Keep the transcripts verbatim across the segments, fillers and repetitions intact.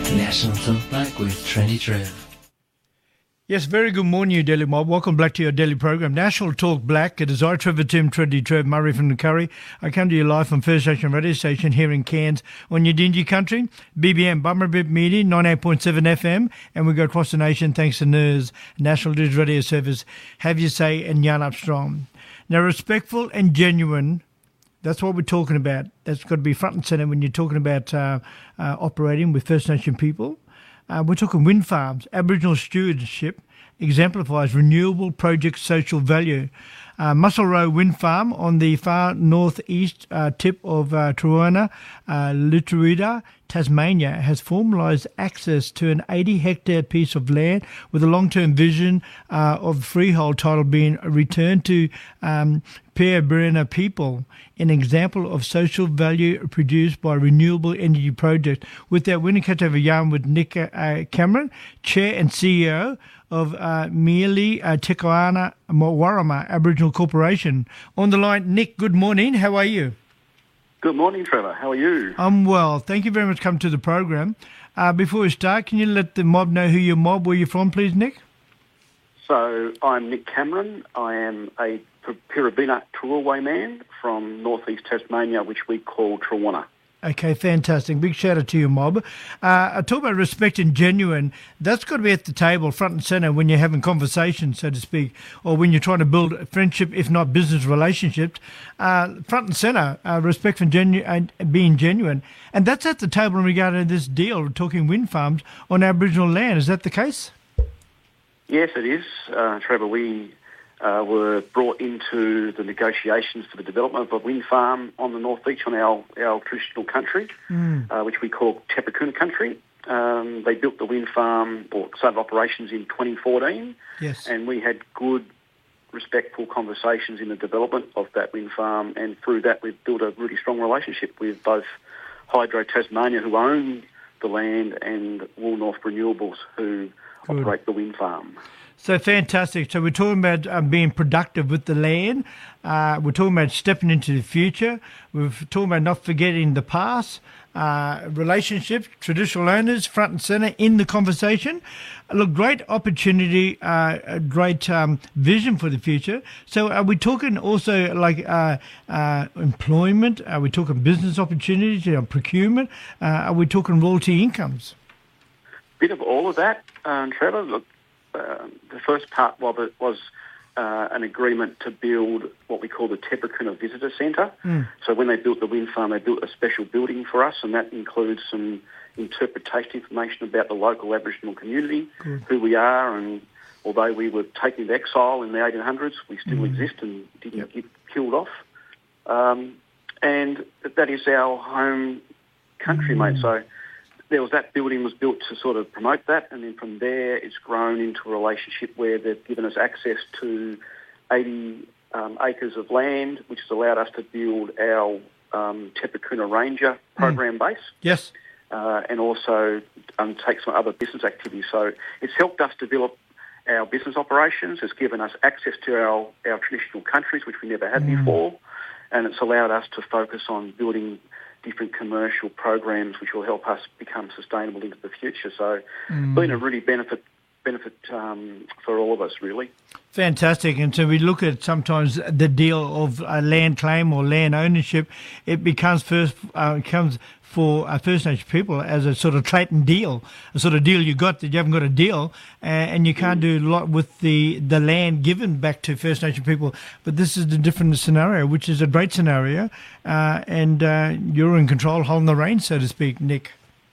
National Talk Black with Trendy Trev. Yes, very good morning, you Daily Mob. Welcome back to your daily program, National Talk Black. It is I, Trevor Tim, Trendy Trev, Murray from the Curry. I come to you live from First Nation Radio Station here in Cairns on your Dingy Country, B B M Bummerbip Media, ninety-eight point seven F M, and we go across the nation thanks to N E R S, National Digital Radio Service, Have You Say, and Yarn Up Strong. Now, respectful and genuine, that's what we're talking about. That's got to be front and centre when you're talking about uh, uh, operating with First Nation people. Uh, we're talking wind farms. Aboriginal stewardship exemplifies renewable project social value. Uh, Muscle Row Wind Farm on the far northeast uh, tip of uh, Truona, uh, Lituida, Tasmania, has formalised access to an eighty hectare piece of land with a long-term vision uh, of freehold title being returned to um, Perebrina people, an example of social value produced by renewable energy project. With that, we're going to catch over yarn with Nick uh, Cameron, Chair and C E O of uh, Mieli uh, Te Kawana Warama Aboriginal Corporation. On the line, Nick, good morning. How are you? Good morning, Trevor. How are you? I'm well. Thank you very much for coming to the program. Uh, before we start, can you let the mob know who your mob, where you're from, please, Nick? So, I'm Nick Cameron. I am a Perebrina Turulway man from northeast Tasmania, which we call Truona. Okay, fantastic. Big shout out to your mob. Uh, I talk about respect and genuine. That's got to be at the table, front and centre, when you're having conversations, so to speak, or when you're trying to build a friendship, if not business relationships. Uh, front and centre, uh, respect and genu- and being genuine. And that's at the table in regard to this deal, talking wind farms on Aboriginal land. Is that the case? Yes, it is, uh, Trevor. We uh, were brought into the negotiations for the development of a wind farm on the North Beach on our, our traditional country, mm. uh, which we call Te Puna country. Um, they built the wind farm, or started operations in twenty fourteen, yes. And we had good, respectful conversations in the development of that wind farm, and through that we've built a really strong relationship with both Hydro Tasmania, who own the land, and Wool North Renewables, who good. operate the wind farm. So fantastic. So we're talking about um, being productive with the land. Uh, we're talking about stepping into the future. We're talking about not forgetting the past. Uh, relationships, traditional owners, front and centre in the conversation. Look, great opportunity, uh, a great um, vision for the future. So are we talking also like uh, uh, employment? Are we talking business opportunities, you know, procurement? Uh, are we talking royalty incomes? Bit of all of that, um, Trevor. Look, uh, the first part of it was uh, an agreement to build what we call the Te Puna Visitor Centre. Mm. So when they built the wind farm, they built a special building for us, and that includes some interpretation information about the local Aboriginal community, Good. who we are, and although we were taken into exile in the eighteen hundreds, we still mm. exist and didn't yep. get killed off. Um, and that is our home country, mm. mate. So there was that building was built to sort of promote that, and then from there it's grown into a relationship where they've given us access to eighty um, acres of land, which has allowed us to build our um, Te Puna Ranger program mm. base. Yes. Uh, and also undertake some other business activities. So it's helped us develop our business operations. It's given us access to our, our traditional countries, which we never had mm. before, and it's allowed us to focus on building different commercial programs which will help us become sustainable into the future. So mm. been a really benefit benefit um, for all of us, really. Fantastic. And so we look at sometimes the deal of a land claim or land ownership. It becomes first uh, comes for uh, First Nation people as a sort of Clayton deal, a sort of deal you got that you haven't got a deal, uh, and you can't mm. do a lot with the, the land given back to First Nation people. But this is the different scenario, which is a great scenario, uh, and uh, you're in control, holding the reins, so to speak, Nick.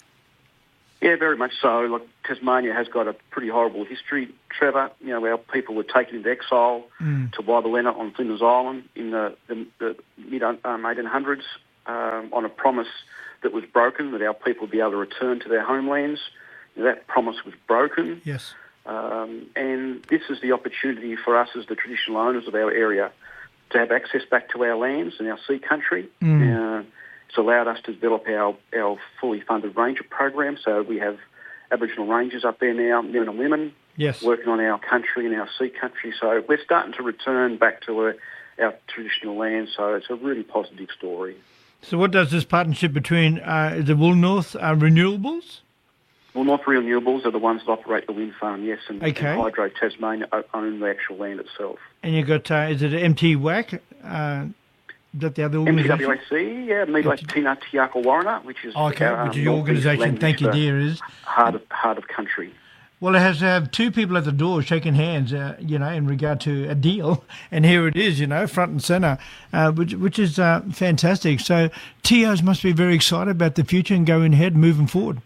Yeah, very much so. Look, Tasmania has got a pretty horrible history, Trevor. You know, our people were taken into exile mm. to Waibalena on Flinders Island in the, the, the mid um, eighteen hundreds um, on a promise that was broken, that our people would be able to return to their homelands. That promise was broken. Yes. Um, and this is the opportunity for us as the traditional owners of our area to have access back to our lands and our sea country. Mm. Uh, it's allowed us to develop our, our fully funded ranger program. So we have Aboriginal rangers up there now, men and women, yes. working on our country and our sea country. So we're starting to return back to our, our traditional land. So it's a really positive story. So what does this partnership between uh, the Wool North uh, Renewables? Well, North Renewables are the ones that operate the wind farm, yes, and, Okay. and Hydro Tasmania o- own the actual land itself. And you've got, uh, is it M T W A C? Uh, is that the other M T organisation? W A C, yeah, Midwest Tina Tiaka Warrana, which is Oh, okay, our, which um, is your northeast organisation. land Thank you, use for dear. Is Heart of, heart of country. Well, it has to have two people at the door shaking hands, uh, you know, in regard to a deal. And here it is, you know, front and centre, uh, which, which is uh, fantastic. So T Os must be very excited about the future and going ahead, moving forward.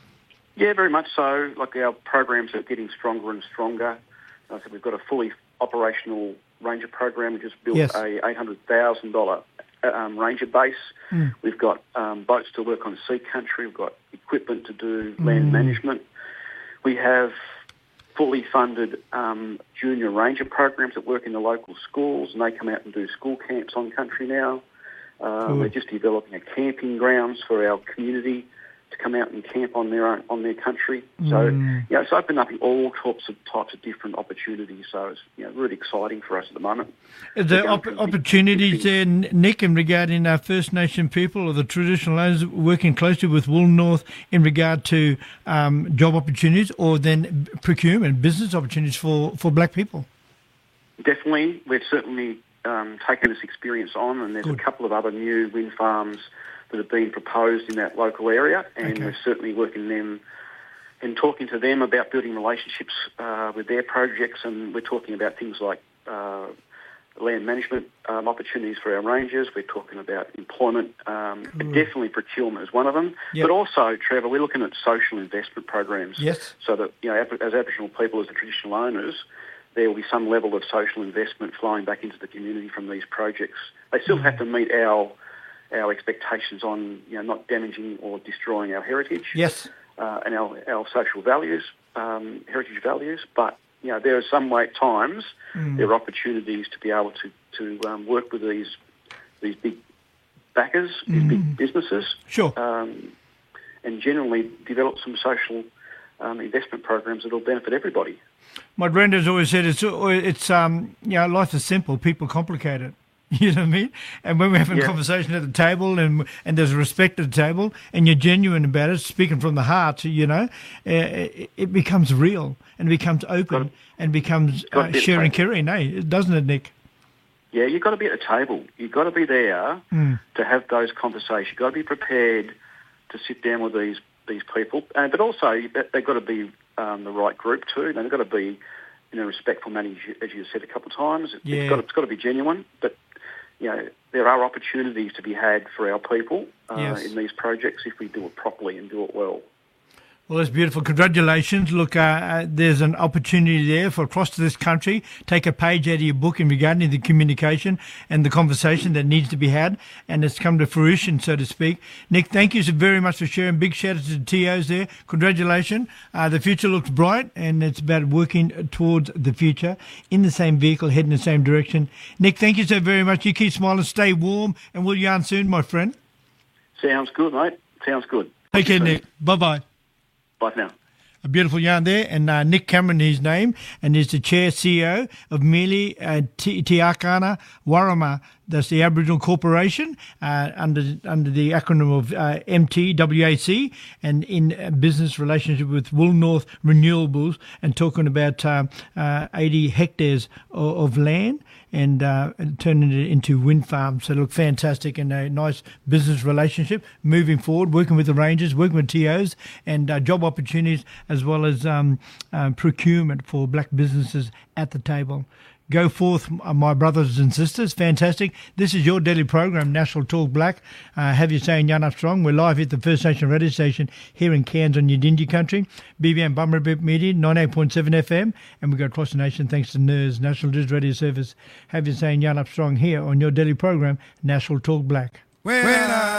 Yeah, very much so. Like our programs are getting stronger and stronger. Uh, so we've got a fully operational Ranger program. We just built Yes. a eight hundred thousand dollars um, Ranger base. Mm. We've got um, boats to work on sea country. We've got equipment to do land management. We have fully funded um, junior ranger programs that work in the local schools, and they come out and do school camps on country now. Uh, Cool. We're just developing a camping grounds for our community to come out and camp on their own, on their country. So, Mm. you know, it's opened up all sorts of types of different opportunities. So it's, you know, really exciting for us at the moment. Is there We're op- going through big- opportunities big there, Nick, in regarding uh, First Nation people or the traditional owners working closely with Wool North in regard to um, job opportunities or then procurement, business opportunities for, for black people? Definitely. We've certainly um, taken this experience on, and there's Good. a couple of other new wind farms that have been proposed in that local area, and Okay. we're certainly working them and talking to them about building relationships uh, with their projects, and we're talking about things like uh, land management um, opportunities for our rangers. We're talking about employment, um, and definitely procurement is one of them. Yep. But also, Trevor, we're looking at social investment programs. Yes. So that, you know, as Aboriginal people, as the traditional owners, there will be some level of social investment flowing back into the community from these projects. They still have to meet our our expectations on, you know, not damaging or destroying our heritage Yes. uh, and our, our social values, um, heritage values. But, you know, there are some way at times there are opportunities to be able to, to um, work with these these big backers, these big businesses, Sure. um, and generally develop some social um, investment programs that will benefit everybody. My granddad's always said it's it's um you know, life is simple, people complicate it. You know what I mean? And when we're having a Yeah. conversation at the table and and there's respect at the table and you're genuine about it, speaking from the heart, you know, uh, it, it becomes real and it becomes open Got- and becomes got to uh, be at sharing, the caring, eh? Doesn't it, Nick? Yeah, you've got to be at the table. You've got to be there Mm. to have those conversations. You've got to be prepared to sit down with these these people. Uh, but also, you- they've got to be um, the right group too. They've got to be, in a respectful manner, as you- as you said a couple of times. It- Yeah. It's, got, it's got to be genuine. But, you know, there are opportunities to be had for our people uh, Yes. in these projects if we do it properly and do it well. Well, that's beautiful. Congratulations. Look, uh, uh, there's an opportunity there for across this country. Take a page out of your book in regarding the communication and the conversation that needs to be had, and it's come to fruition, so to speak. Nick, thank you so very much for sharing. Big shout out to the T Os there. Congratulations. Uh, the future looks bright, and it's about working towards the future in the same vehicle, heading in the same direction. Nick, thank you so very much. You keep smiling, stay warm, and we'll yarn soon, my friend. Sounds good, mate. Sounds good. Take care, Soon. Nick. Bye-bye. Bye for now. A beautiful yarn there, and uh, Nick Cameron, his name, and he's the chair C E O of Mili uh, Te Tiakana Warama. That's the Aboriginal Corporation uh, under under the acronym of uh, M T W A C, and in uh, business relationship with Wool North Renewables, and talking about uh, uh, eighty hectares of, of land and uh, turning it into wind farms. So look fantastic and a nice business relationship moving forward, working with the Rangers, working with T Os, and uh, job opportunities as well as um, uh, procurement for black businesses at the table. Go forth, my brothers and sisters. Fantastic. This is your daily program, National Talk Black. Uh, have you saying Yarn Up Strong? We're live at the First Nation radio station here in Cairns on Yidinji country. B B M Bummerabip Media, ninety-eight point seven F M. And we go across the nation thanks to N E R S, National Digital Radio Service. Have you saying Yarn Up Strong here on your daily program, National Talk Black. When I